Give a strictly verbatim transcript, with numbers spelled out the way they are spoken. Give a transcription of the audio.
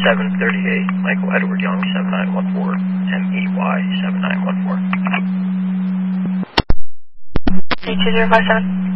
seven thirty-eight, Michael Edward Young, seven nine one four, M E Y seven nine one four. two zero five seven.